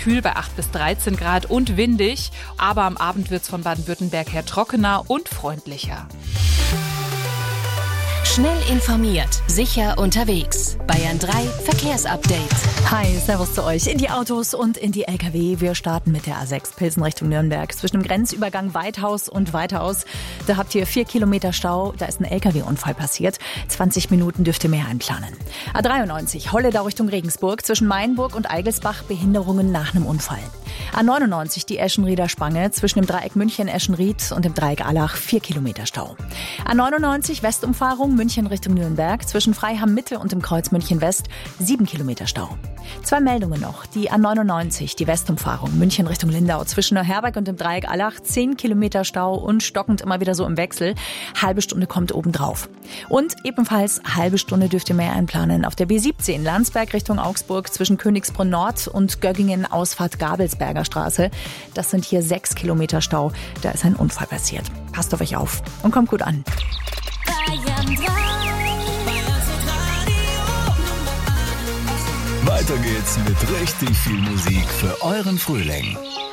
kühl bei 8 bis 13 Grad und windig. Aber am Abend wird es von Baden-Württemberg her trockener und freundlicher. Schnell informiert, sicher unterwegs. Bayern 3 Verkehrsupdate. Hi, servus zu euch in die Autos und in die LKW. Wir starten mit der A6 Pilsen Richtung Nürnberg. Zwischen dem Grenzübergang Weithaus und Weithaus. Da habt ihr 4 Kilometer Stau. Da ist ein LKW-Unfall passiert. 20 Minuten dürft ihr mehr einplanen. A93 Holledau Richtung Regensburg. Zwischen Mainburg und Eigelsbach Behinderungen nach einem Unfall. A99 die Eschenrieder Spange. Zwischen dem Dreieck München-Eschenried und dem Dreieck Allach 4 Kilometer Stau. A99 Westumfahrung München Richtung Nürnberg. Zwischen Freiham Mitte und dem Kreuz München West 7 Kilometer Stau. 2 Meldungen noch. Die A99, die Westumfahrung München Richtung Lindau. Zwischen Neuherberg und dem Dreieck Allach 10 Kilometer Stau und stockend immer wieder so im Wechsel. Halbe Stunde kommt obendrauf. Und ebenfalls halbe Stunde dürft ihr mehr einplanen auf der B17 Landsberg Richtung Augsburg zwischen Königsbrunn Nord und Göggingen Ausfahrt Gabelsberger Straße. Das sind hier 6 Kilometer Stau. Da ist ein Unfall passiert. Passt auf euch auf und kommt gut an. Weiter geht's mit richtig viel Musik für euren Frühling.